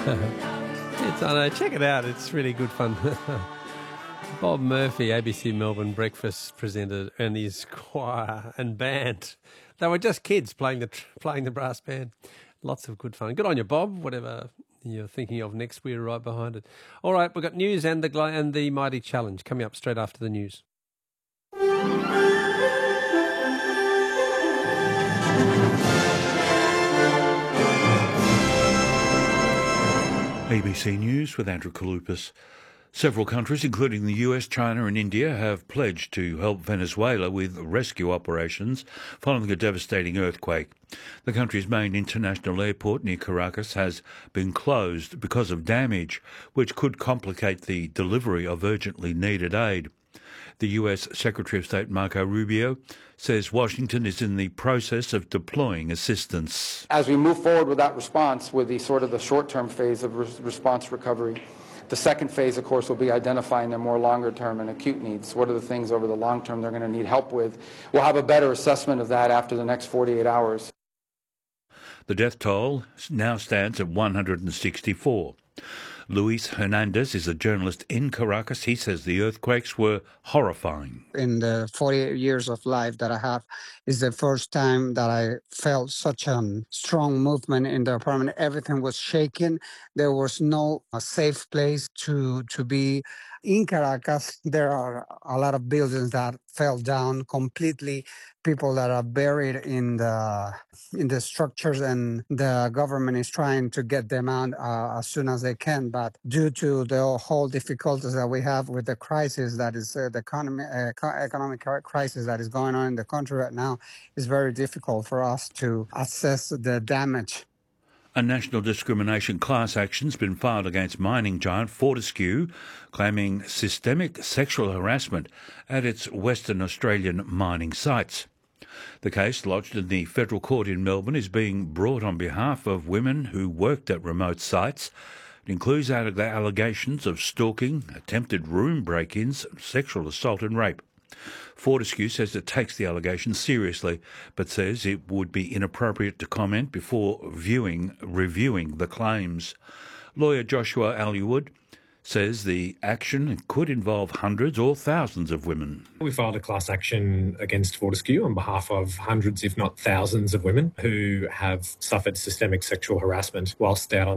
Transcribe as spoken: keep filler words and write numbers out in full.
It's, I know, check it out. It's really good fun. Bob Murphy, A B C Melbourne breakfast presenter, and his choir and band. They were just kids playing the playing the brass band. Lots of good fun. Good on you, Bob. Whatever you're thinking of next, we're right behind it. All right, we've got news and the Gla- and the Mighty Challenge coming up straight after the news. A B C News with Andrew Kalupas. Several countries, including the U S, China and India, have pledged to help Venezuela with rescue operations following a devastating earthquake. The country's main international airport near Caracas has been closed because of damage, which could complicate the delivery of urgently needed aid. The U S Secretary of State Marco Rubio says Washington is in the process of deploying assistance. As we move forward with that response, with the sort of the short-term phase of res- response recovery, the second phase, of course, will be identifying their more longer-term and acute needs. What are the things over the long term they're going to need help with? We'll have a better assessment of that after the next forty-eight hours. The death toll now stands at one hundred sixty-four. Luis Hernandez is a journalist in Caracas. He says the earthquakes were horrifying. In the forty-eight years of life that I have, is the first time that I felt such a strong movement in the apartment. Everything was shaking. There was no a safe place to, to be. In Caracas, there are a lot of buildings that fell down completely, people that are buried in the in the structures, and the government is trying to get them out uh, as soon as they can. But due to the whole difficulties that we have with the crisis that is uh, the economy, uh, economic crisis that is going on in the country right now, it's very difficult for us to assess the damage. A national discrimination class action's been filed against mining giant Fortescue, claiming systemic sexual harassment at its Western Australian mining sites. The case, lodged in the federal court in Melbourne, is being brought on behalf of women who worked at remote sites. It includes allegations of stalking, attempted room break-ins, sexual assault and rape. Fortescue says it takes the allegations seriously, but says it would be inappropriate to comment before viewing, reviewing the claims. Lawyer Joshua Alliwood says the action could involve hundreds or thousands of women. We filed a class action against Fortescue on behalf of hundreds, if not thousands, of women who have suffered systemic sexual harassment whilst out on